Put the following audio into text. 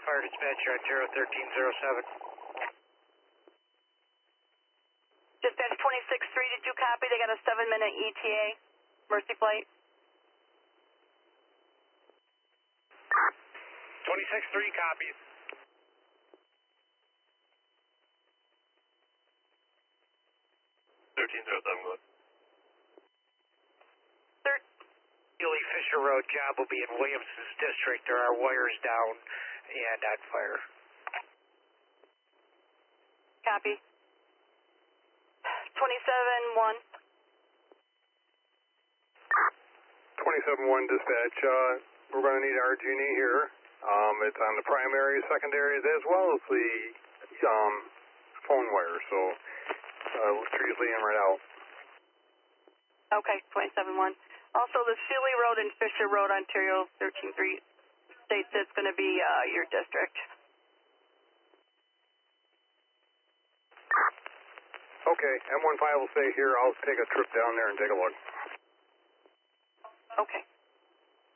fire dispatcher on 01307. Dispatch 26-3, did you copy? They got a 7-minute ETA, Mercy flight. 26-3 copies. Ely Fisher Road job will be in Williamson's district. There are wires down and on fire. Copy. 27-1. 27-1 dispatch. We're going to need RG&E here. It's on the primary, secondaries, as well as the phone wire. So trees leading right out. Okay, 27-1. Also, the Sealy Road and Fisher Road, Ontario 13-3 states it's going to be your district. Okay, M15 will stay here. I'll take a trip down there and take a look. Okay.